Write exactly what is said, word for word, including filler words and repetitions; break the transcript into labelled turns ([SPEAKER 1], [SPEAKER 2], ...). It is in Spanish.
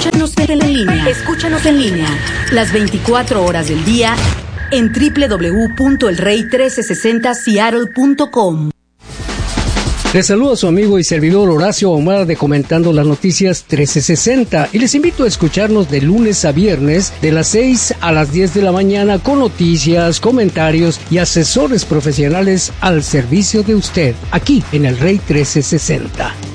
[SPEAKER 1] Escúchanos en línea. Escúchanos en línea. Las veinticuatro horas del día en doble u doble u doble u punto el rey trece sesenta seattle punto com.
[SPEAKER 2] Les saluda a su amigo y servidor Horacio Ahumada de Comentando las Noticias trece sesenta y les invito a escucharnos de lunes a viernes de las seis a las diez de la mañana con noticias, comentarios y asesores profesionales al servicio de usted, aquí en el Rey trece sesenta.